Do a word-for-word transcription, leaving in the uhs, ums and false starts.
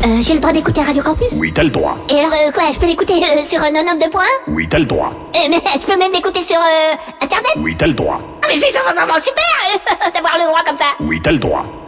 Euh, j'ai le droit d'écouter Radio Campus? Oui, t'as le droit. Et alors, euh, quoi, je peux l'écouter euh, sur euh, quatre-vingt-deux points un? Oui, t'as le droit. Euh, mais je peux même l'écouter sur euh, Internet? Oui, t'as le droit. Ah, mais c'est vraiment super euh, d'avoir le droit comme ça. Oui, t'as le droit.